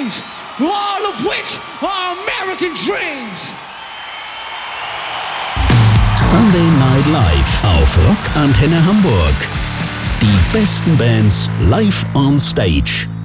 names, all of which are American dreams. Sunday Night Live auf Rock Antenne Hamburg. Die besten Bands live on stage.